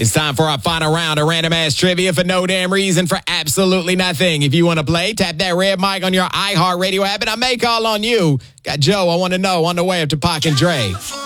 It's time for our final round of random ass trivia for no damn reason, for absolutely nothing. If you want to play, tap that red mic on your iHeartRadio app, and I may call on you. Got Joe, I want to know, on the way up to Pac and Dre.